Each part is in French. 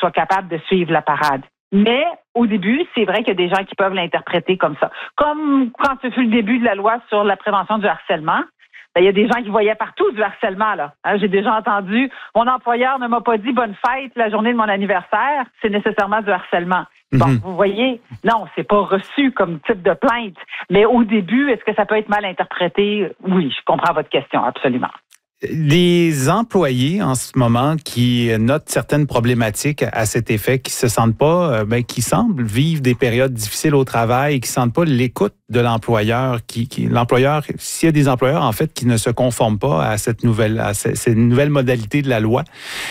sois capable de suivre la parade. Mais au début, c'est vrai qu'il y a des gens qui peuvent l'interpréter comme ça. Comme quand ce fut le début de la loi sur la prévention du harcèlement, il y a des gens qui voyaient partout du harcèlement, là. J'ai déjà entendu, mon employeur ne m'a pas dit bonne fête la journée de mon anniversaire, c'est nécessairement du harcèlement. Bon, vous voyez, non, c'est pas reçu comme type de plainte. Mais au début, est-ce que ça peut être mal interprété? Oui, je comprends votre question, absolument. Les employés en ce moment qui notent certaines problématiques à cet effet, qui se sentent pas, qui semblent vivre des périodes difficiles au travail, qui sentent pas l'écoute de l'employeur, l'employeur, s'il y a des employeurs en fait qui ne se conforment pas à ces nouvelles modalités de la loi,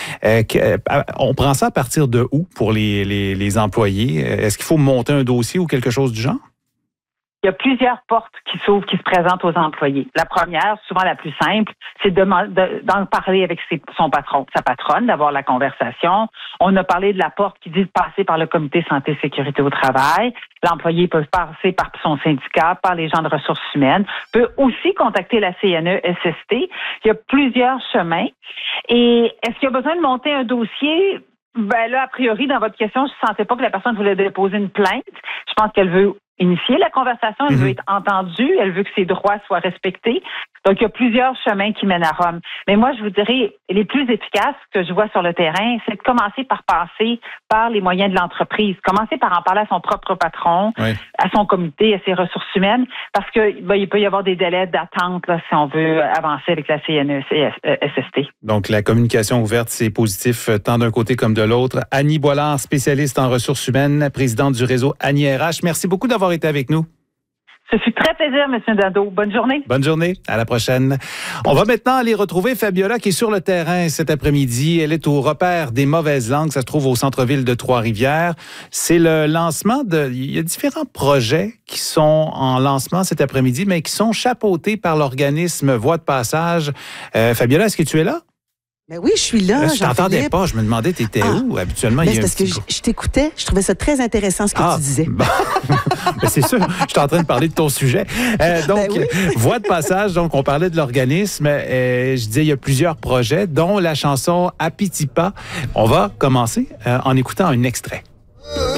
on prend ça à partir de où pour les employés? Est-ce qu'il faut monter un dossier ou quelque chose du genre? Il y a plusieurs portes qui s'ouvrent, qui se présentent aux employés. La première, souvent la plus simple, c'est d'en parler avec son patron, sa patronne, d'avoir la conversation. On a parlé de la porte qui dit de passer par le comité santé-sécurité au travail. L'employé peut passer par son syndicat, par les gens de ressources humaines, peut aussi contacter la CNESST. Il y a plusieurs chemins. Et est-ce qu'il y a besoin de monter un dossier? Ben là, a priori, dans votre question, je ne sentais pas que la personne voulait déposer une plainte. Je pense qu'elle veut initier la conversation, elle veut être entendue, elle veut que ses droits soient respectés. Donc, il y a plusieurs chemins qui mènent à Rome. Mais moi, je vous dirais, les plus efficaces que je vois sur le terrain, c'est de commencer par passer par les moyens de l'entreprise. Commencer par en parler à son propre patron, à son comité, à ses ressources humaines, parce que il peut y avoir des délais d'attente là, si on veut avancer avec la CNESST. Donc, la communication ouverte, c'est positif tant d'un côté comme de l'autre. Annie Boilard, spécialiste en ressources humaines, présidente du réseau Annie RH. Merci beaucoup d'avoir été avec nous. Ce fut très plaisir, M. Nadeau. Bonne journée. Bonne journée. À la prochaine. On va maintenant aller retrouver Fabiola qui est sur le terrain cet après-midi. Elle est au repère des mauvaises langues. Ça se trouve au centre-ville de Trois-Rivières. C'est le lancement il y a différents projets qui sont en lancement cet après-midi, mais qui sont chapeautés par l'organisme Voix de passage. Fabiola, est-ce que tu es là? Ben oui, je suis là. Je t'entendais pas. Je me demandais, t'étais où habituellement? C'est parce que je t'écoutais. Je trouvais ça très intéressant ce que tu disais. Bon. Ben c'est sûr. Je suis en train de parler de ton sujet. Voix de passage. Donc, on parlait de l'organisme. Je disais, il y a plusieurs projets, dont la chanson Apitipa. On va commencer en écoutant un extrait.